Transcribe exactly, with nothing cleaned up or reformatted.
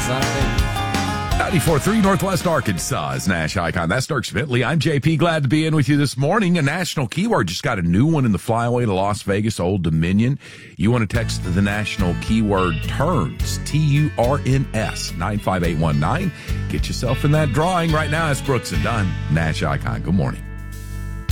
son of a... ninety-four point three Northwest Arkansas's Nash Icon. That's Dirk Bentley. I'm J P. Glad to be in with you this morning. A national keyword just got a new one in the flyaway to Las Vegas, Old Dominion. You want to text the national keyword TURNS, T U R N S, nine five eight one nine. Get yourself in that drawing right now. It's Brooks and Dunn, Nash Icon. Good morning.